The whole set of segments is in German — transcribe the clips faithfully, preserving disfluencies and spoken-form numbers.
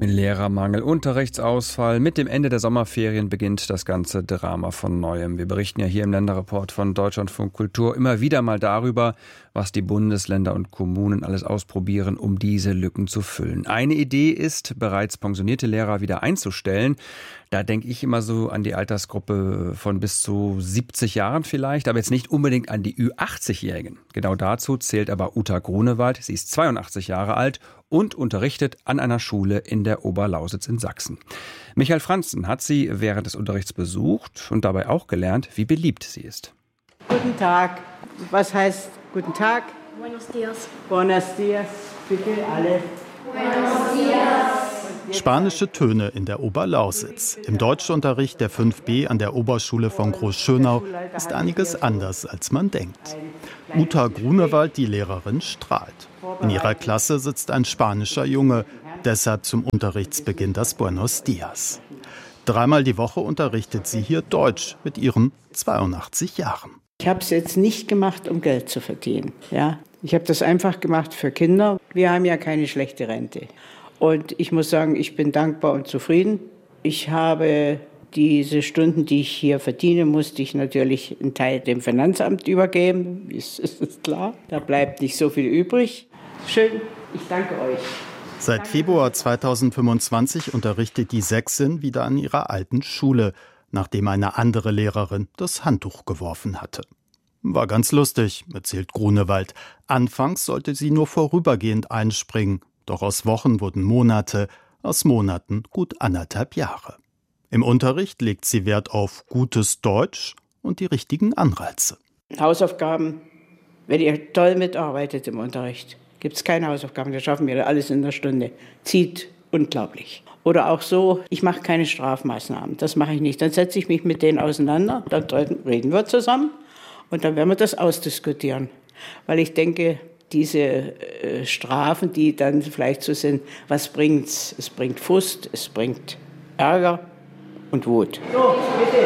Lehrermangel, Unterrichtsausfall. Mit dem Ende der Sommerferien beginnt das ganze Drama von Neuem. Wir berichten ja hier im Länderreport von Deutschlandfunk Kultur immer wieder mal darüber, was die Bundesländer und Kommunen alles ausprobieren, um diese Lücken zu füllen. Eine Idee ist, bereits pensionierte Lehrer wieder einzustellen. Da denke ich immer so an die Altersgruppe von bis zu siebzig Jahren vielleicht, aber jetzt nicht unbedingt an die Ü achtzig-Jährigen. Genau dazu zählt aber Uta Grunewald. Sie ist zweiundachtzig Jahre alt und unterrichtet an einer Schule in der Oberlausitz in Sachsen. Michael Franzen hat sie während des Unterrichts besucht und dabei auch gelernt, wie beliebt sie ist. Guten Tag. Was heißt guten Tag? Buenos dias. Buenos dias. Bitte alle. Buenos dias. Spanische Töne in der Oberlausitz. Im Deutschunterricht der fünf B an der Oberschule von Großschönau ist einiges anders, als man denkt. Uta Grunewald, die Lehrerin, strahlt. In ihrer Klasse sitzt ein spanischer Junge, deshalb zum Unterrichtsbeginn das Buenos Dias. Dreimal die Woche unterrichtet sie hier Deutsch mit ihren zweiundachtzig Jahren. Ich habe es jetzt nicht gemacht, um Geld zu verdienen. Ja? Ich habe das einfach gemacht für Kinder. Wir haben ja keine schlechte Rente. Und ich muss sagen, ich bin dankbar und zufrieden. Ich habe diese Stunden, die ich hier verdiene, musste ich natürlich einen Teil dem Finanzamt übergeben. Ist, ist klar, da bleibt nicht so viel übrig. Schön, ich danke euch. Seit Februar zweitausendfünfundzwanzig unterrichtet die Sächsin wieder an ihrer alten Schule, nachdem eine andere Lehrerin das Handtuch geworfen hatte. War ganz lustig, erzählt Grunewald. Anfangs sollte sie nur vorübergehend einspringen. Doch aus Wochen wurden Monate, aus Monaten gut anderthalb Jahre. Im Unterricht legt sie Wert auf gutes Deutsch und die richtigen Anreize. Hausaufgaben, wenn ihr toll mitarbeitet im Unterricht, gibt es keine Hausaufgaben, das schaffen wir alles in der Stunde. Zieht unglaublich. Oder auch so, ich mache keine Strafmaßnahmen, das mache ich nicht. Dann setze ich mich mit denen auseinander, dann reden wir zusammen und dann werden wir das ausdiskutieren. Weil ich denke, diese äh, Strafen, die dann vielleicht so sind, was bringt's? Es bringt Frust, es bringt Ärger und Wut. So, bitte.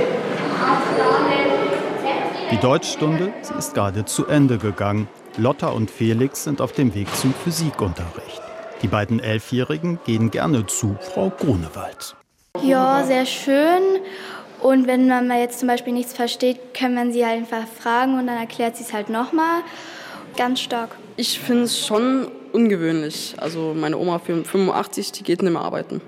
Die Deutschstunde, sie ist gerade zu Ende gegangen. Lotta und Felix sind auf dem Weg zum Physikunterricht. Die beiden Elfjährigen gehen gerne zu Frau Grunewald. Ja, sehr schön. Und wenn man mal jetzt zum Beispiel nichts versteht, kann man sie halt einfach fragen und dann erklärt sie es halt nochmal. Ganz stark. Ich finde es schon ungewöhnlich. Also meine Oma fünfundachtzig, die geht nicht mehr arbeiten.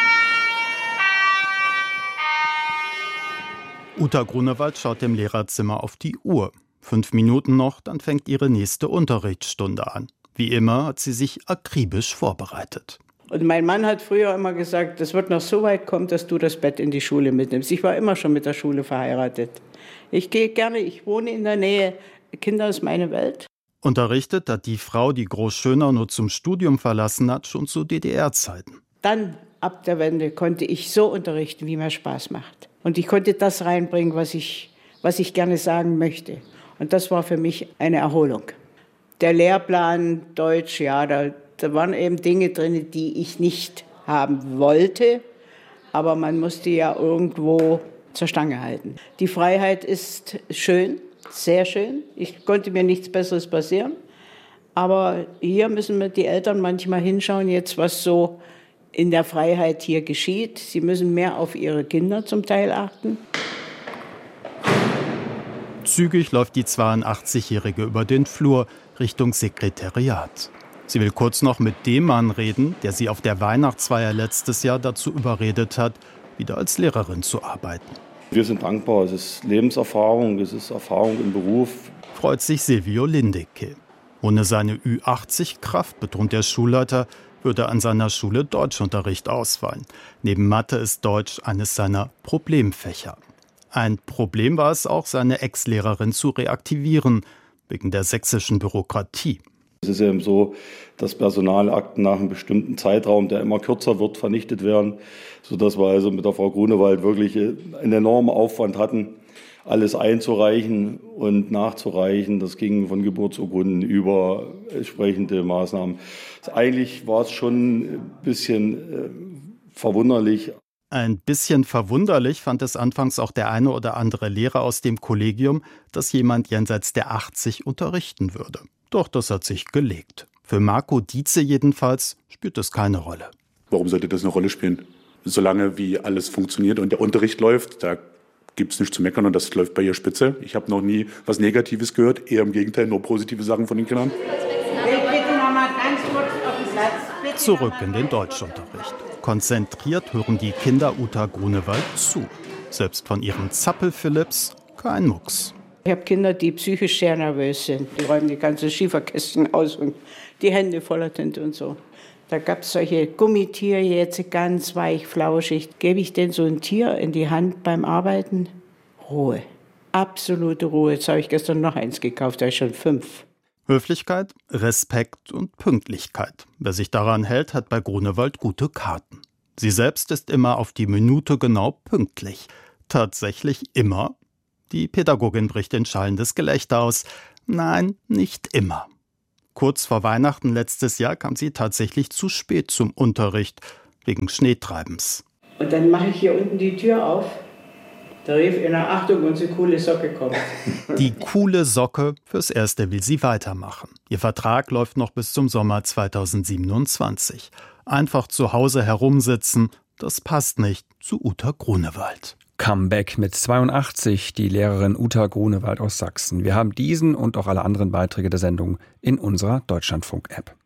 Uta Grunewald schaut im Lehrerzimmer auf die Uhr. Fünf Minuten noch, dann fängt ihre nächste Unterrichtsstunde an. Wie immer hat sie sich akribisch vorbereitet. Und mein Mann hat früher immer gesagt, es wird noch so weit kommen, dass du das Bett in die Schule mitnimmst. Ich war immer schon mit der Schule verheiratet. Ich gehe gerne, ich wohne in der Nähe. Kinder ist meine Welt. Unterrichtet hat die Frau, die Großschönau nur zum Studium verlassen hat, schon zu D D R-Zeiten. Dann, ab der Wende, konnte ich so unterrichten, wie mir Spaß macht. Und ich konnte das reinbringen, was ich, was ich gerne sagen möchte. Und das war für mich eine Erholung. Der Lehrplan Deutsch, ja, da, da waren eben Dinge drin, die ich nicht haben wollte. Aber man musste ja irgendwo zur Stange halten. Die Freiheit ist schön. Sehr schön. Ich konnte mir nichts Besseres passieren. Aber hier müssen wir die Eltern manchmal hinschauen, jetzt was so in der Freiheit hier geschieht. Sie müssen mehr auf ihre Kinder zum Teil achten. Zügig läuft die zweiundachtzigjährige über den Flur Richtung Sekretariat. Sie will kurz noch mit dem Mann reden, der sie auf der Weihnachtsfeier letztes Jahr dazu überredet hat, wieder als Lehrerin zu arbeiten. Wir sind dankbar, es ist Lebenserfahrung, es ist Erfahrung im Beruf. Freut sich Silvio Lindecke. Ohne seine Ü achtzig-Kraft, betont der Schulleiter, würde an seiner Schule Deutschunterricht ausfallen. Neben Mathe ist Deutsch eines seiner Problemfächer. Ein Problem war es auch, seine Ex-Lehrerin zu reaktivieren, wegen der sächsischen Bürokratie. Es ist eben so, dass Personalakten nach einem bestimmten Zeitraum, der immer kürzer wird, vernichtet werden, sodass wir also mit der Frau Grunewald wirklich einen enormen Aufwand hatten, alles einzureichen und nachzureichen. Das ging von Geburtsurkunden über entsprechende Maßnahmen. Eigentlich war es schon ein bisschen äh, verwunderlich. Ein bisschen verwunderlich fand es anfangs auch der eine oder andere Lehrer aus dem Kollegium, dass jemand jenseits der achtzig unterrichten würde. Doch das hat sich gelegt. Für Marco Dietze jedenfalls spielt es keine Rolle. Warum sollte das eine Rolle spielen? Solange wie alles funktioniert und der Unterricht läuft, da gibt es nichts zu meckern und das läuft bei ihr spitze. Ich habe noch nie was Negatives gehört, eher im Gegenteil, nur positive Sachen von den Kindern. Zurück in den Deutschunterricht. Konzentriert hören die Kinder Uta Grunewald zu. Selbst von ihren Zappel-Philipps kein Mucks. Ich habe Kinder, die psychisch sehr nervös sind. Die räumen die ganzen Schieferkästen aus und die Hände voller Tinte und so. Da gab es solche Gummitiere, jetzt ganz weich, flauschig. Gebe ich denen so ein Tier in die Hand beim Arbeiten? Ruhe. Absolute Ruhe. Jetzt habe ich gestern noch eins gekauft, da ist schon fünf. Höflichkeit, Respekt und Pünktlichkeit. Wer sich daran hält, hat bei Grunewald gute Karten. Sie selbst ist immer auf die Minute genau pünktlich. Tatsächlich immer? Die Pädagogin bricht in schallendes Gelächter aus. Nein, nicht immer. Kurz vor Weihnachten letztes Jahr kam sie tatsächlich zu spät zum Unterricht, wegen Schneetreibens. Und dann mache ich hier unten die Tür auf. Da rief einer, Achtung, unsere coole Socke kommt. Die coole Socke, fürs Erste will sie weitermachen. Ihr Vertrag läuft noch bis zum Sommer zweitausendsiebenundzwanzig. Einfach zu Hause herumsitzen, das passt nicht zu Uta Grunewald. Comeback mit zweiundachtzig, die Lehrerin Uta Grunewald aus Sachsen. Wir haben diesen und auch alle anderen Beiträge der Sendung in unserer Deutschlandfunk-App.